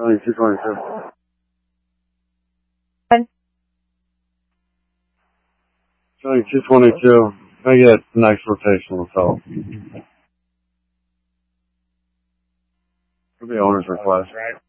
2222. 2222. I get nice rotational assault. Could be owner's request.